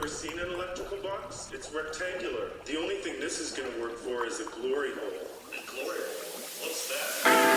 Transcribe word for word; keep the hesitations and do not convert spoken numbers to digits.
ever seen an electrical box? It's rectangular. The only thing this is going to work for is a glory hole. A glory hole? What's that?